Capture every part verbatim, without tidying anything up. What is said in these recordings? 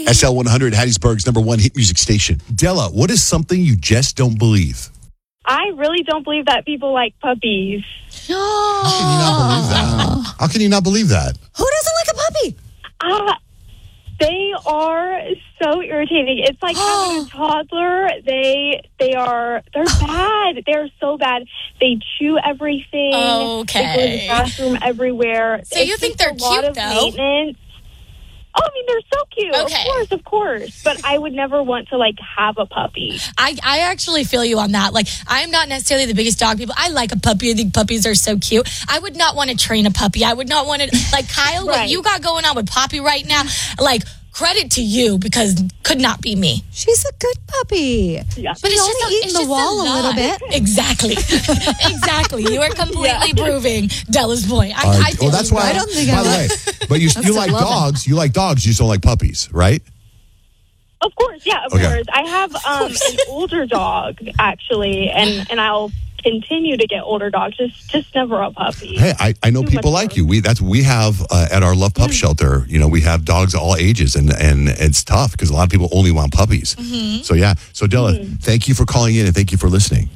S L one hundred, Hattiesburg's number one hit music station. Della, what is something you just don't believe? I really don't believe that people like puppies. How can you not believe that? How can you not believe that? Who doesn't like a puppy? Uh, they are so irritating. It's like having a toddler. They they are they're bad. They're so bad. They chew everything. Okay. They go to the bathroom everywhere. So it's you think just they're a lot cute, of though? maintenance. Oh, I mean, they're so cute. Okay. Of course, of course. But I would never want to, like, have a puppy. I, I actually feel you on that. Like, I'm not necessarily the biggest dog people. I like a puppy. I think puppies are so cute. I would not want to train a puppy. I would not want to, like, Kyle, Right. what you got going on with Poppy right now, like, credit to you because could not be me. She's a good puppy. Yeah. But it's only just a, eating it's the just wall a little lot. bit. Exactly. Exactly. You are completely proving Della's point. I, All right. I feel well, that's you. why. I don't think by I the would. way, but you, you still like love him. dogs. You like dogs. You just don't like puppies, right? Of course, yeah, of Okay. course. I have um, an older dog, actually, and, and I'll continue to get older dogs, just just never a puppy. Hey, I, I know Too people much like work. you. We that's we have uh, at our Love Pup Shelter. You know, we have dogs all ages, and and it's tough because a lot of people only want puppies. Mm-hmm. So yeah. So Della, Mm-hmm. thank you for calling in and thank you for listening.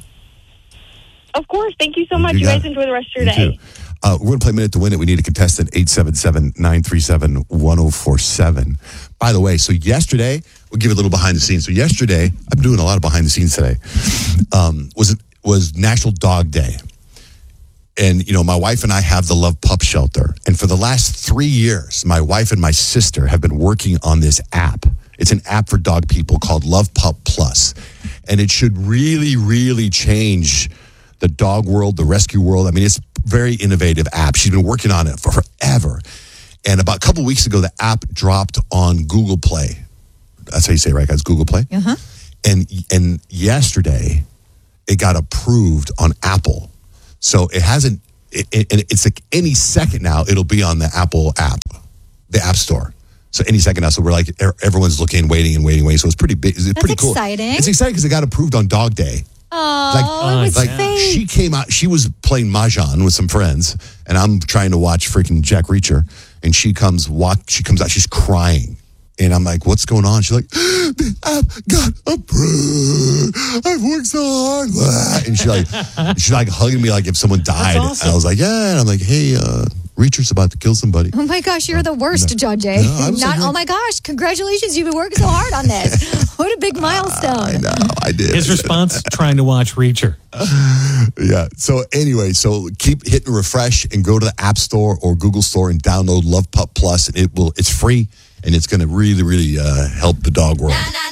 Of course. Thank you so much. You You, got guys it. enjoy the rest of You your day. too. Uh, we're going to play Minute to Win It. We need a contestant, eight seven seven, nine three seven, one oh four seven. By the way, so yesterday, we'll give you a little behind the scenes. So yesterday, I'm doing a lot of behind the scenes today, um, was was National Dog Day. And, you know, my wife and I have the Love Pup Shelter. And for the last three years, my wife and my sister have been working on this app. It's an app for dog people called Love Pup Plus. And it should really, really change the dog world, the rescue world. I mean, it's a very innovative app. She's been working on it for forever. And about a couple weeks ago, the app dropped on Google Play. That's how you say it, right, guys? Google Play? Uh-huh. And and yesterday, it got approved on Apple. So it hasn't, it, it, and it's like any second now, it'll be on the Apple app, the App Store. So any second now, so we're like, er- everyone's looking, waiting and waiting, waiting. So it's pretty big. It's pretty cool. exciting. It's exciting because it got approved on Dog Day. Oh, it was Like fake. she came out, she was playing Mahjong with some friends, and I'm trying to watch freaking Jack Reacher, and she comes watch, she comes out, she's crying. And I'm like, what's going on? She's like, the app got approved. I've worked so hard. And she like, she's like hugging me like if someone died. awesome. And I was like, yeah. And I'm like, hey, uh, Reacher's about to kill somebody. Oh my gosh, you're the worst, Judge. A. No, I was Not, like- oh my gosh, congratulations, you've been working so hard on this. What a big I milestone. know, I did. His response, trying to watch Reacher. Yeah. So anyway, so keep hitting refresh and go to the App Store or Google Store and download Love Pup Plus. And it will, it's free and it's going to really, really uh, help the dog world.